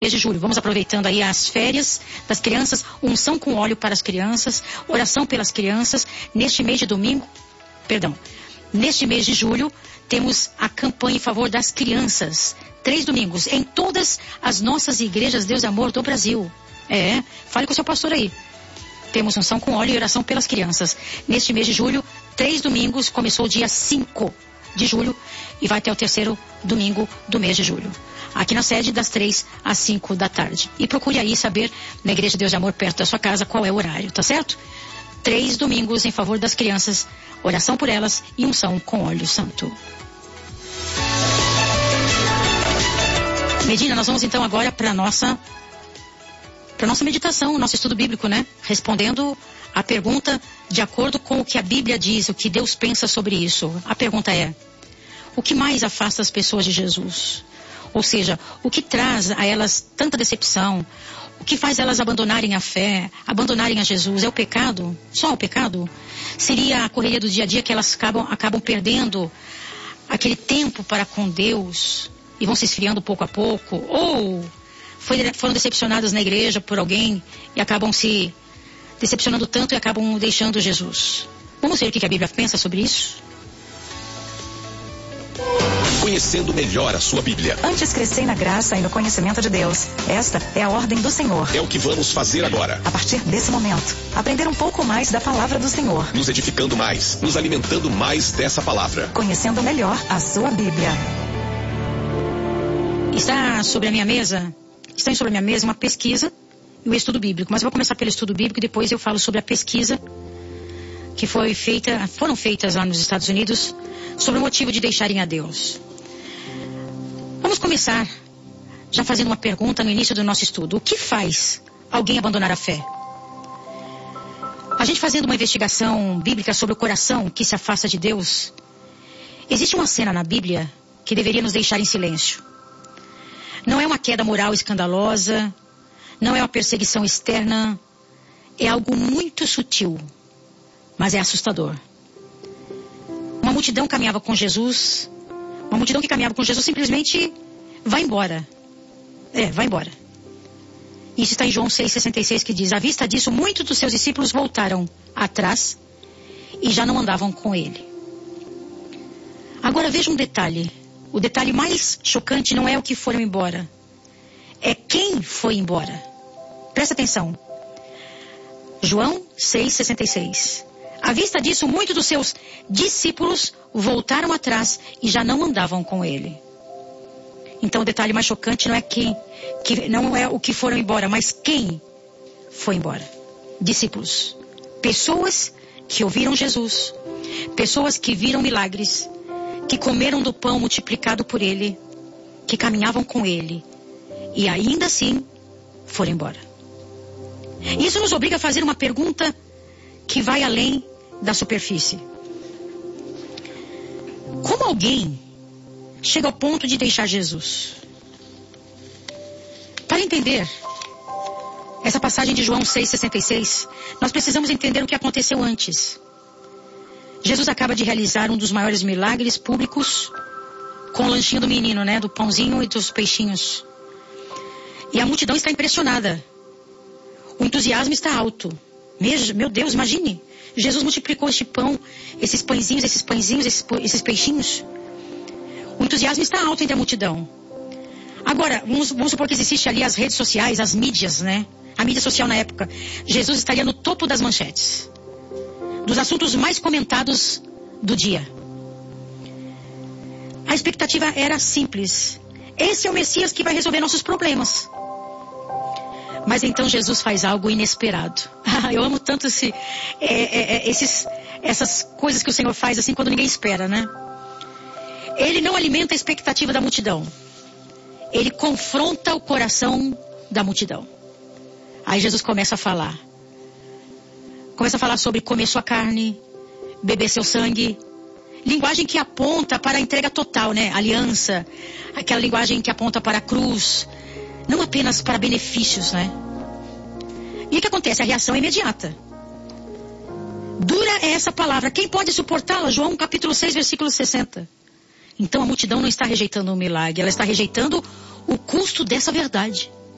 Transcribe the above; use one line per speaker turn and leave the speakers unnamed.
mês de julho. Vamos aproveitando aí as férias das crianças, unção com óleo para as crianças, oração pelas crianças. Neste mês de julho, temos a campanha em favor das crianças. 3 domingos em todas as nossas igrejas Deus e Amor do Brasil. Fale com o seu pastor aí. Temos unção com óleo e oração pelas crianças. Neste mês de julho, 3 domingos, começou o dia 5 de julho e vai até o 3º domingo do mês de julho. Aqui na sede, das 3 às 5 da tarde. E procure aí saber, na Igreja Deus de Amor, perto da sua casa, qual é o horário, tá certo? 3 domingos em favor das crianças, oração por elas e unção com óleo santo. Medina, nós vamos então agora para nossa meditação, nosso estudo bíblico, né? Respondendo a pergunta de acordo com o que a Bíblia diz, o que Deus pensa sobre isso. A pergunta é: o que mais afasta as pessoas de Jesus? Ou seja, o que traz a elas tanta decepção? O que faz elas abandonarem a fé, abandonarem a Jesus? É o pecado? Só o pecado? Seria a correria do dia a dia que elas acabam perdendo aquele tempo para com Deus e vão se esfriando pouco a pouco? Ou foram decepcionadas na igreja por alguém e acabam se decepcionando tanto e acabam deixando Jesus? Vamos ver o que a Bíblia pensa sobre isso?
Conhecendo melhor a sua Bíblia.
Antes crescei na graça e no conhecimento de Deus. Esta é a ordem do Senhor.
É o que vamos fazer agora.
A partir desse momento, aprender um pouco mais da palavra do Senhor.
Nos edificando mais, nos alimentando mais dessa palavra.
Conhecendo melhor a sua Bíblia.
Está sobre a minha mesa uma pesquisa e o estudo bíblico. Mas eu vou começar pelo estudo bíblico e depois eu falo sobre a pesquisa que foram feitas lá nos Estados Unidos sobre o motivo de deixarem a Deus. Vamos começar já fazendo uma pergunta no início do nosso estudo. O que faz alguém abandonar a fé? A gente fazendo uma investigação bíblica sobre o coração que se afasta de Deus, existe uma cena na Bíblia que deveria nos deixar em silêncio. Não é uma queda moral escandalosa, não é uma perseguição externa, é algo muito sutil, mas é assustador. Uma multidão caminhava com Jesus, simplesmente vai embora. Vai embora. Isso está em João 6,66, que diz: à vista disso, muitos dos seus discípulos voltaram atrás e já não andavam com ele. Agora veja um detalhe. O detalhe mais chocante não é o que foram embora, é quem foi embora. Presta atenção. João 6,66. À vista disso, muitos dos seus discípulos voltaram atrás e já não andavam com ele. Então o detalhe mais chocante não é não é o que foram embora, mas quem foi embora. Discípulos. Pessoas que ouviram Jesus. Pessoas que viram milagres. Que comeram do pão multiplicado por ele. Que caminhavam com ele. E ainda assim foram embora. Isso nos obriga a fazer uma pergunta que vai além da superfície. Como alguém chega ao ponto de deixar Jesus? Para entender essa passagem de João 6,66, nós precisamos entender o que aconteceu antes. Jesus acaba de realizar um dos maiores milagres públicos com o lanchinho do menino, né? Do pãozinho e dos peixinhos. E a multidão está impressionada. O entusiasmo está alto. Meu Deus, imagine. Jesus multiplicou este pão, esses pãezinhos, esses peixinhos. O entusiasmo está alto entre a multidão. Agora, vamos supor que existisse ali as redes sociais, as mídias, né? A mídia social na época. Jesus estaria no topo das manchetes. Dos assuntos mais comentados do dia. A expectativa era simples. Esse é o Messias que vai resolver nossos problemas. Mas então Jesus faz algo inesperado. Eu amo tanto essas coisas que o Senhor faz assim quando ninguém espera, né? Ele não alimenta a expectativa da multidão. Ele confronta o coração da multidão. Aí Jesus começa a falar. Começa a falar sobre comer sua carne, beber seu sangue. Linguagem que aponta para a entrega total, né? Aliança. Aquela linguagem que aponta para a cruz. Não apenas para benefícios, né? E o que acontece? A reação é imediata. Dura é essa palavra. Quem pode suportá-la? João capítulo 6, versículo 60. Então a multidão não está rejeitando o milagre. Ela está rejeitando o custo dessa verdade.